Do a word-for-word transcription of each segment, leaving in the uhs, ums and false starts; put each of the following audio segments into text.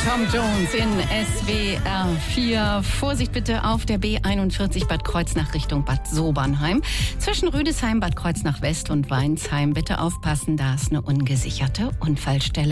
Tom Jones in S W R vier. Vorsicht bitte auf der B einundvierzig Bad Kreuznach Richtung Bad Sobernheim. Zwischen Rüdesheim, Bad Kreuznach West und Weinsheim bitte aufpassen, da ist eine ungesicherte Unfallstelle.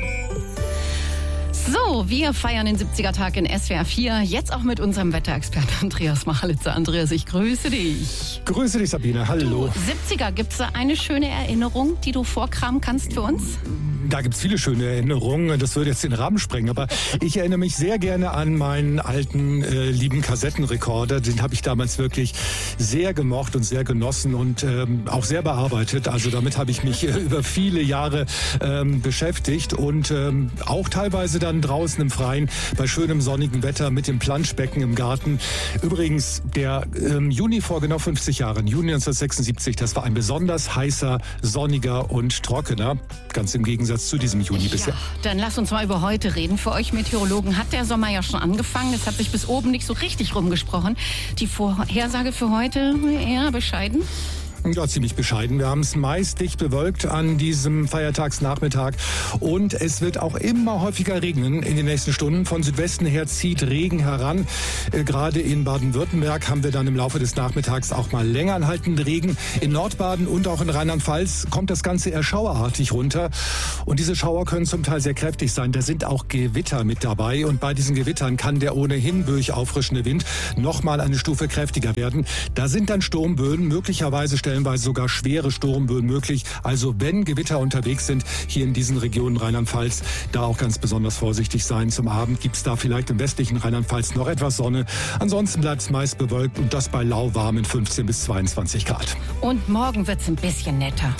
So, wir feiern den siebziger-Tag in S W R vier, jetzt auch mit unserem Wetterexperten Andreas Machalitzer. Andreas, ich grüße dich. Grüße dich, Sabine, hallo. Du, siebziger, gibt es da eine schöne Erinnerung, die du vorkramen kannst für uns? Da gibt es viele schöne Erinnerungen, das würde jetzt den Rahmen sprengen, aber ich erinnere mich sehr gerne an meinen alten, äh, lieben Kassettenrekorder. Den habe ich damals wirklich sehr gemocht und sehr genossen und ähm, auch sehr bearbeitet. Also damit habe ich mich äh, über viele Jahre ähm, beschäftigt und ähm, auch teilweise dann draußen im Freien bei schönem sonnigen Wetter mit dem Planschbecken im Garten. Übrigens, der ähm, Juni vor genau fünfzig Jahren, Juni neunzehnhundertsechsundsiebzig, das war ein besonders heißer, sonniger und trockener, ganz im Gegensatz zu diesem Juni bisher. Ja, dann lass uns mal über heute reden. Für euch Meteorologen hat der Sommer ja schon angefangen. Es hat sich bis oben nicht so richtig rumgesprochen. Die Vorhersage für heute eher bescheiden. Ja, ziemlich bescheiden. Wir haben es meist dicht bewölkt an diesem Feiertagsnachmittag und es wird auch immer häufiger regnen in den nächsten Stunden. Von Südwesten her zieht Regen heran. Äh, gerade in Baden-Württemberg haben wir dann im Laufe des Nachmittags auch mal länger anhaltenden Regen. In Nordbaden und auch in Rheinland-Pfalz kommt das Ganze eher schauerartig runter. Und diese Schauer können zum Teil sehr kräftig sein. Da sind auch Gewitter mit dabei. Und bei diesen Gewittern kann der ohnehin böig auffrischende Wind noch mal eine Stufe kräftiger werden. Da sind dann Sturmböen, möglicherweise stellenweise sogar schwere Sturmböen möglich. Also wenn Gewitter unterwegs sind, hier in diesen Regionen Rheinland-Pfalz, da auch ganz besonders vorsichtig sein. Zum Abend gibt es da vielleicht im westlichen Rheinland-Pfalz noch etwas Sonne. Ansonsten bleibt es meist bewölkt und das bei lauwarmen fünfzehn bis zweiundzwanzig Grad. Und morgen wird es ein bisschen netter.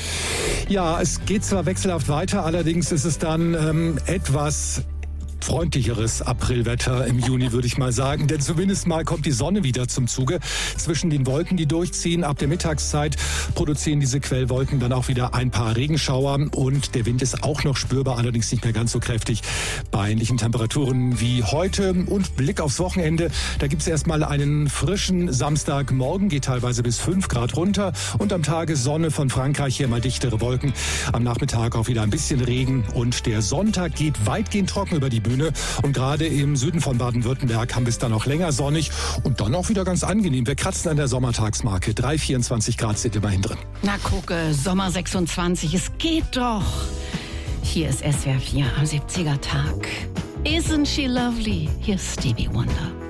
Ja, es geht zwar wechselhaft weiter, allerdings ist es dann ähm, etwas freundlicheres Aprilwetter im Juni, würde ich mal sagen. Denn zumindest mal kommt die Sonne wieder zum Zuge. Zwischen den Wolken, die durchziehen, ab der Mittagszeit produzieren diese Quellwolken dann auch wieder ein paar Regenschauer. Und der Wind ist auch noch spürbar, allerdings nicht mehr ganz so kräftig. Bei ähnlichen Temperaturen wie heute und Blick aufs Wochenende. Da gibt es erstmal einen frischen Samstagmorgen, geht teilweise bis fünf Grad runter. Und am Tage Sonne von Frankreich, hier mal dichtere Wolken. Am Nachmittag auch wieder ein bisschen Regen. Und der Sonntag geht weitgehend trocken über die Bühne. Und gerade im Süden von Baden-Württemberg haben wir es dann auch länger sonnig und dann auch wieder ganz angenehm. Wir kratzen an der Sommertagsmarke. drei, vierundzwanzig Grad sind immerhin drin. Na gucke, Sommer sechsundzwanzig, es geht doch. Hier ist S W R vier am siebziger-Tag. Isn't she lovely? Hier ist Stevie Wonder.